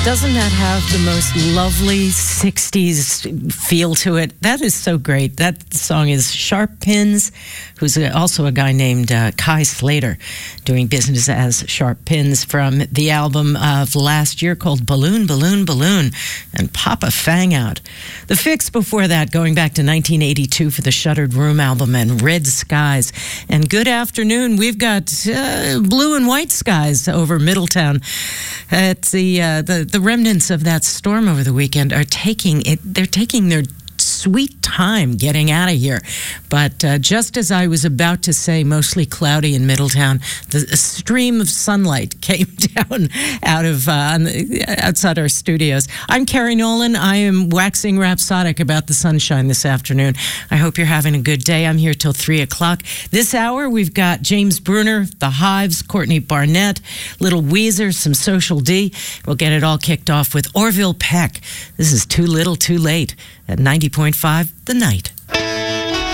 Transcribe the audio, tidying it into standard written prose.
Doesn't that have the most lovely 60s feel to it? That is so great. That song is Sharp Pins, who's also a guy named Kai Slater, doing business as Sharp Pins, from the album of last year called Balloon, Balloon, Balloon, and Papa Fang Out. The Fix before that, going back to 1982 for the Shuttered Room album, and Red Skies. And good afternoon. We've got blue and white skies over Middletown. It's the remnants of that storm over the weekend are taking it. They're taking their sweet time getting out of here. But just as I was about to say, mostly cloudy in Middletown, a stream of sunlight came down out of outside our studios. I'm Carrie Nolan. I am waxing rhapsodic about the sunshine this afternoon. I hope you're having a good day. I'm here till 3 o'clock. This hour, we've got James Bruner, The Hives, Courtney Barnett, Little Weezer, some Social D. We'll get it all kicked off with Orville Peck. This is Too Little, Too Late at 90.5 The Night.